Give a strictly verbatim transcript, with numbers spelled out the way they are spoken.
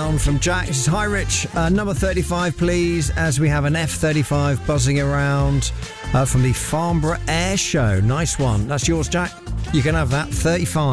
down from Jack. This is Hi Rich, uh, number thirty-five, please, as we have an F thirty-five buzzing around uh, from the Farnborough Air Show. Nice one. That's yours, Jack. You can have that. thirty-five.